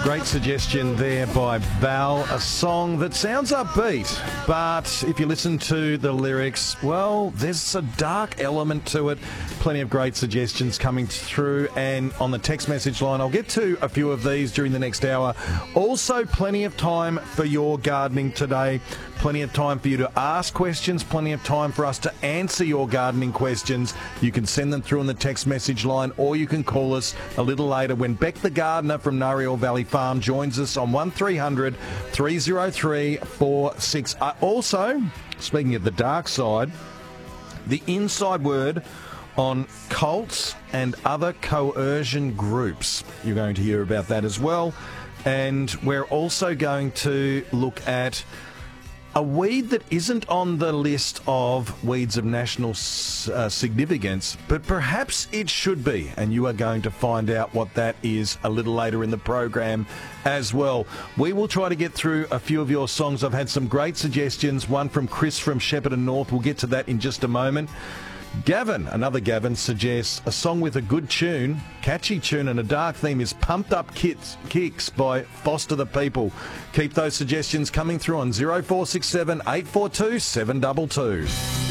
Great suggestion there by Val, a song that sounds upbeat, but if you listen to the lyrics, well, there's a dark element to it. Plenty of great suggestions coming through, and on the text message line, I'll get to a few of these during the next hour. Also, plenty of time for your gardening today. Plenty of time for you to ask questions, plenty of time for us to answer your gardening questions. You can send them through on the text message line, or you can call us a little later when Beck the gardener from Nariel Valley Farm joins us on 1300 303 46. Also, speaking of the dark side, the inside word on cults and other coercion groups. You're going to hear about that as well. And we're also going to look at a weed that isn't on the list of weeds of national significance, but perhaps it should be. And you are going to find out what that is a little later in the program as well. We will try to get through a few of your songs. I've had some great suggestions, one from Chris from Shepparton North. We'll get to that in just a moment. Another Gavin, suggests a song with a good tune, catchy tune and a dark theme is Pumped Up Kicks by Foster the People. Keep those suggestions coming through on 0467 842 722.